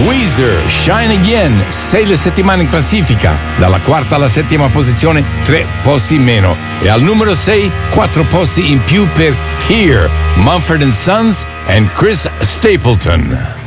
Weezer, Shine Again, 6 le settimane in classifica, dalla quarta alla settima posizione 3 posti in meno, e al numero 6 4 posti in più per Here, Mumford & Sons and Chris Stapleton.